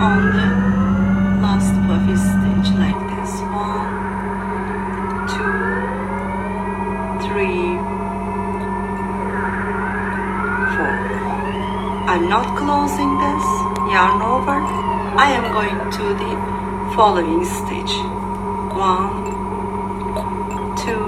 on the last puffy stitch like this. 1, 2, 3, 4. I'm not closing this yarn over. I am going to the following stitch. 1, 2,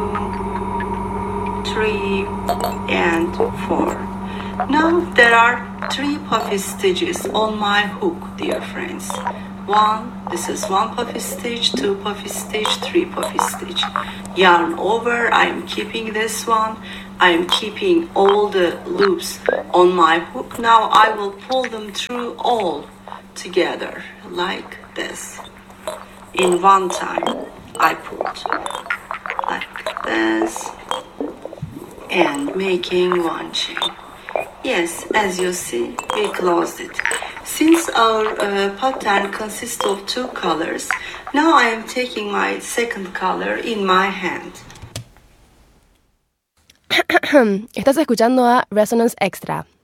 3, and 4. Now there are 3 puffy stitches on my hook, dear friends. This is 1 puffy stitch, 2 puffy stitch, 3 puffy stitch. Yarn over, I am keeping this one. I am keeping all the loops on my hook. Now I will pull them through all together like this. In one time, I pulled like this and making 1 chain. Yes, as you see, we closed it. Since our pattern consists of 2 colors, now I am taking my second color in my hand. Estás escuchando a Resonance Extra.